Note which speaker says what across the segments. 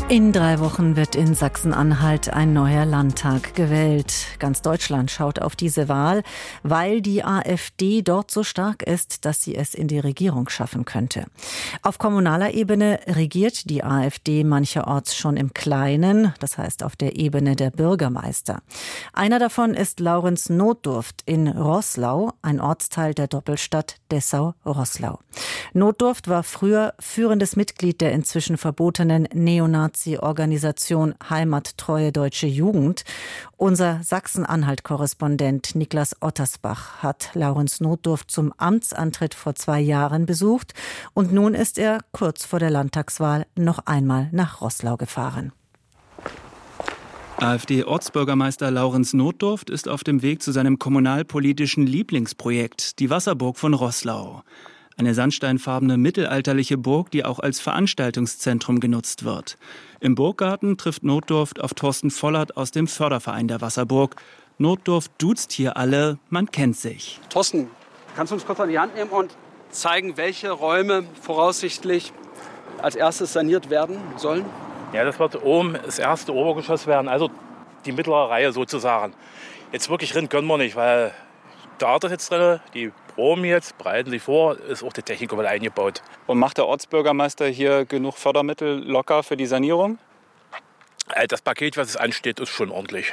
Speaker 1: In 3 Wochen wird in Sachsen-Anhalt ein neuer Landtag gewählt. Ganz Deutschland schaut auf diese Wahl, weil die AfD dort so stark ist, dass sie es in die Regierung schaffen könnte. Auf kommunaler Ebene regiert die AfD mancherorts schon im Kleinen, das heißt auf der Ebene der Bürgermeister. Einer davon ist Laurenz Notdurft in Roßlau, ein Ortsteil der Doppelstadt Dessau-Roßlau. Notdurft war früher führendes Mitglied der inzwischen verbotenen Neonazi-Organisation Heimattreue Deutsche Jugend. Unser Sachsen-Anhalt-Korrespondent Niklas Ottersbach hat Laurenz Notdurft zum Amtsantritt vor 2 Jahren besucht und nun ist er kurz vor der Landtagswahl noch einmal nach Roßlau gefahren.
Speaker 2: AfD-Ortsbürgermeister Laurenz Notdurft ist auf dem Weg zu seinem kommunalpolitischen Lieblingsprojekt, die Wasserburg von Roßlau. Eine sandsteinfarbene mittelalterliche Burg, die auch als Veranstaltungszentrum genutzt wird. Im Burggarten trifft Notdurft auf Thorsten Vollert aus dem Förderverein der Wasserburg. Notdurft duzt hier alle, man kennt sich.
Speaker 3: Thorsten, kannst du uns kurz an die Hand nehmen und zeigen, welche Räume voraussichtlich als erstes saniert werden sollen?
Speaker 4: Ja, das wird oben das erste Obergeschoss werden, also die mittlere Reihe sozusagen. Jetzt wirklich drin können wir nicht, weil da ist jetzt drin, die proben jetzt, bereiten sich vor, ist auch die Technik mal eingebaut.
Speaker 5: Und macht der Ortsbürgermeister hier genug Fördermittel locker für die Sanierung?
Speaker 4: Das Paket, was es ansteht, ist schon ordentlich.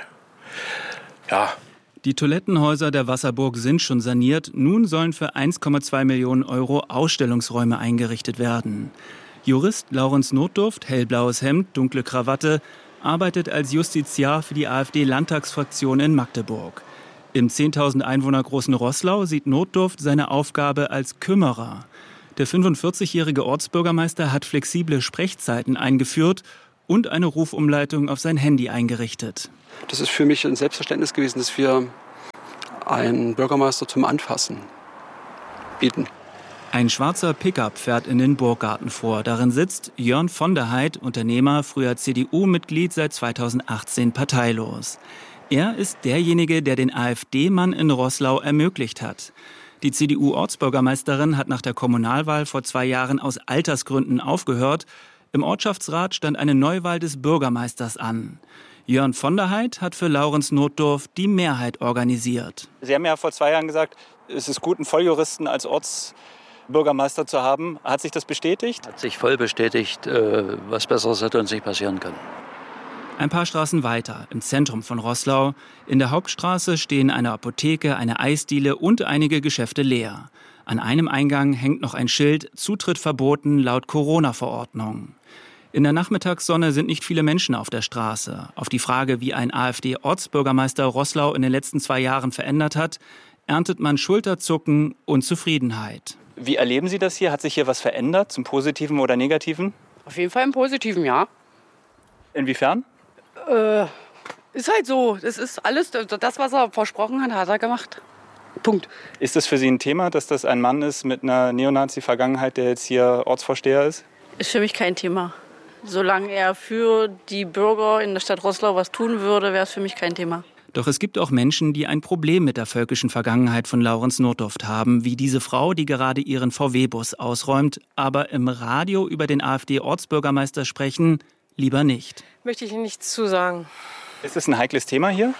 Speaker 4: Ja.
Speaker 2: Die Toilettenhäuser der Wasserburg sind schon saniert. Nun sollen für 1,2 Millionen Euro Ausstellungsräume eingerichtet werden. Jurist Laurenz Notdurft, hellblaues Hemd, dunkle Krawatte, arbeitet als Justiziar für die AfD-Landtagsfraktion in Magdeburg. Im 10.000 Einwohner großen Roßlau sieht Notdurft seine Aufgabe als Kümmerer. Der 45-jährige Ortsbürgermeister hat flexible Sprechzeiten eingeführt und eine Rufumleitung auf sein Handy eingerichtet.
Speaker 3: Das ist für mich ein Selbstverständnis gewesen, dass wir einen Bürgermeister zum Anfassen bieten.
Speaker 2: Ein schwarzer Pickup fährt in den Burggarten vor. Darin sitzt Jörn von der Heid, Unternehmer, früher CDU-Mitglied, seit 2018 parteilos. Er ist derjenige, der den AfD-Mann in Roßlau ermöglicht hat. Die CDU-Ortsbürgermeisterin hat nach der Kommunalwahl vor 2 Jahren aus Altersgründen aufgehört. Im Ortschaftsrat stand eine Neuwahl des Bürgermeisters an. Jörn von der Heid hat für Laurenz Notdurft die Mehrheit organisiert.
Speaker 5: Sie haben ja vor 2 Jahren gesagt, es ist gut, einen Volljuristen als Ortsbürgermeister zu haben. Hat sich das bestätigt?
Speaker 6: Hat sich voll bestätigt. Was Besseres hätte uns nicht passieren können.
Speaker 2: Ein paar Straßen weiter, im Zentrum von Roßlau. In der Hauptstraße stehen eine Apotheke, eine Eisdiele und einige Geschäfte leer. An einem Eingang hängt noch ein Schild, Zutritt verboten laut Corona-Verordnung. In der Nachmittagssonne sind nicht viele Menschen auf der Straße. Auf die Frage, wie ein AfD-Ortsbürgermeister Roßlau in den letzten 2 Jahren verändert hat, erntet man Schulterzucken und Zufriedenheit.
Speaker 5: Wie erleben Sie das hier? Hat sich hier was verändert, zum Positiven oder Negativen?
Speaker 7: Auf jeden Fall im Positiven, ja.
Speaker 5: Inwiefern?
Speaker 7: Ist halt so. Das ist alles, das, was er versprochen hat er gemacht. Punkt.
Speaker 5: Ist das für Sie ein Thema, dass das ein Mann ist mit einer Neonazi-Vergangenheit, der jetzt hier Ortsvorsteher ist?
Speaker 8: Ist für mich kein Thema. Solange er für die Bürger in der Stadt Roßlau was tun würde, wäre es für mich kein Thema.
Speaker 2: Doch es gibt auch Menschen, die ein Problem mit der völkischen Vergangenheit von Laurenz Notdurft haben, wie diese Frau, die gerade ihren VW-Bus ausräumt, aber im Radio über den AfD-Ortsbürgermeister sprechen, lieber nicht.
Speaker 9: Möchte ich nichts zu sagen.
Speaker 5: Ist das ein heikles Thema hier?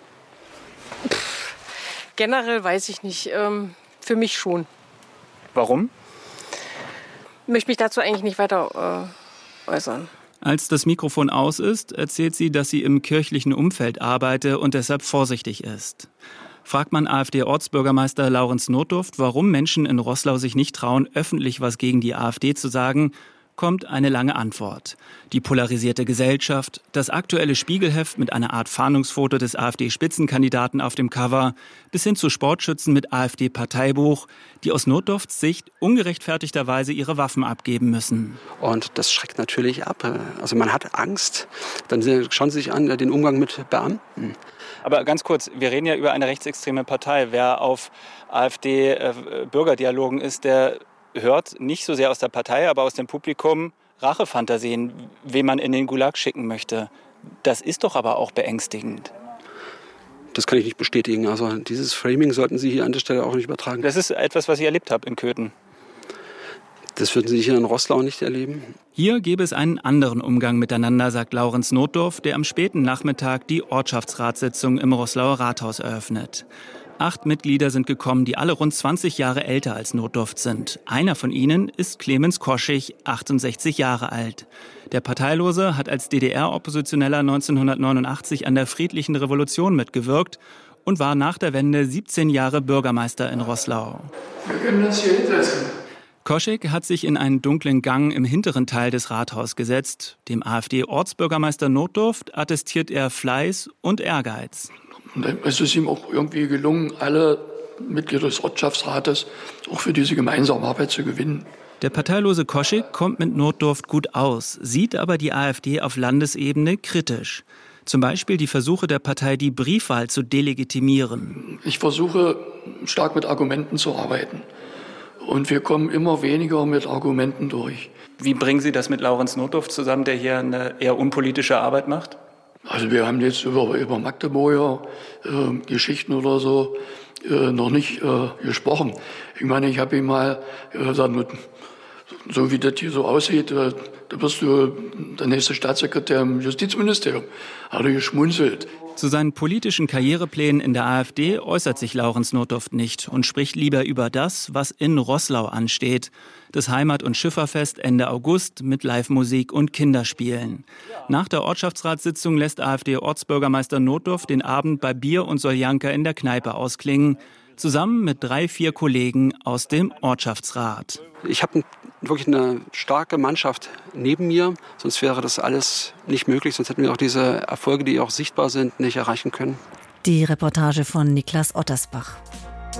Speaker 9: Generell weiß ich nicht. Für mich schon.
Speaker 5: Warum?
Speaker 9: Ich möchte mich dazu eigentlich nicht weiter äußern.
Speaker 2: Als das Mikrofon aus ist, erzählt sie, dass sie im kirchlichen Umfeld arbeite und deshalb vorsichtig ist. Fragt man AfD-Ortsbürgermeister Laurenz Notdurft, warum Menschen in Roßlau sich nicht trauen, öffentlich was gegen die AfD zu sagen, kommt eine lange Antwort. Die polarisierte Gesellschaft, das aktuelle Spiegelheft mit einer Art Fahndungsfoto des AfD-Spitzenkandidaten auf dem Cover, bis hin zu Sportschützen mit AfD-Parteibuch, die aus Notdurfts Sicht ungerechtfertigterweise ihre Waffen abgeben müssen.
Speaker 3: Und das schreckt natürlich ab. Also man hat Angst. Dann schauen Sie sich an den Umgang mit Beamten.
Speaker 5: Aber ganz kurz, wir reden ja über eine rechtsextreme Partei. Wer auf AfD-Bürgerdialogen ist, der hört nicht so sehr aus der Partei, aber aus dem Publikum Rachefantasien, wen man in den Gulag schicken möchte. Das ist doch aber auch beängstigend.
Speaker 3: Das kann ich nicht bestätigen. Also dieses Framing sollten Sie hier an der Stelle auch nicht übertragen.
Speaker 5: Das ist etwas, was ich erlebt habe in Köthen.
Speaker 3: Das würden Sie hier in Roßlau nicht erleben?
Speaker 2: Hier gäbe es einen anderen Umgang miteinander, sagt Laurenz Notdorf, der am späten Nachmittag die Ortschaftsratssitzung im Roßlauer Rathaus eröffnet. 8 Mitglieder sind gekommen, die alle rund 20 Jahre älter als Notdorf sind. Einer von ihnen ist Clemens Koschig, 68 Jahre alt. Der Parteilose hat als DDR-Oppositioneller 1989 an der friedlichen Revolution mitgewirkt und war nach der Wende 17 Jahre Bürgermeister in Roßlau.
Speaker 10: Wir können uns hier hinsetzen.
Speaker 2: Koschig hat sich in einen dunklen Gang im hinteren Teil des Rathaus gesetzt. Dem AfD-Ortsbürgermeister Notdorf attestiert er Fleiß und Ehrgeiz.
Speaker 10: Und es ist ihm auch irgendwie gelungen, alle Mitglieder des Ortschaftsrates auch für diese gemeinsame Arbeit zu gewinnen.
Speaker 2: Der parteilose Koschig kommt mit Notdorf gut aus, sieht aber die AfD auf Landesebene kritisch. Zum Beispiel die Versuche der Partei, die Briefwahl zu delegitimieren.
Speaker 10: Ich versuche stark mit Argumenten zu arbeiten. Und wir kommen immer weniger mit Argumenten durch.
Speaker 5: Wie bringen Sie das mit Laurenz Notdorf zusammen, der hier eine eher unpolitische Arbeit macht?
Speaker 10: Also wir haben jetzt über Magdeburger Geschichten oder so noch nicht gesprochen. Ich meine, ich habe ihm mal gesagt, so wie das hier so aussieht, da wirst du der nächste Staatssekretär im Justizministerium. Hat er geschmunzelt.
Speaker 2: Zu seinen politischen Karriereplänen in der AfD äußert sich Laurenz Notdorf nicht und spricht lieber über das, was in Roßlau ansteht. Das Heimat- und Schifferfest Ende August mit Live-Musik und Kinderspielen. Nach der Ortschaftsratssitzung lässt AfD-Ortsbürgermeister Notdorf den Abend bei Bier und Soljanka in der Kneipe ausklingen, zusammen mit 3-4 Kollegen aus dem Ortschaftsrat.
Speaker 3: Ich habe wirklich eine starke Mannschaft neben mir, sonst wäre das alles nicht möglich, sonst hätten wir auch diese Erfolge, die auch sichtbar sind, nicht erreichen können.
Speaker 1: Die Reportage von Niklas Ottersbach.